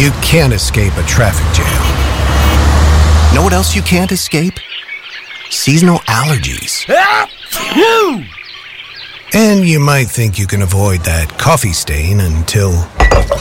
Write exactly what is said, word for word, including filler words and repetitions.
You can't escape a traffic jam. Know what else you can't escape? Seasonal allergies. And you might think you can avoid that coffee stain until